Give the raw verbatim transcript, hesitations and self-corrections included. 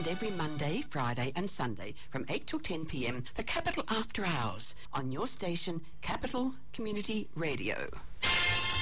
every Monday, Friday and Sunday from eight till ten p m for Capital After Hours on your station, Capital Community Radio.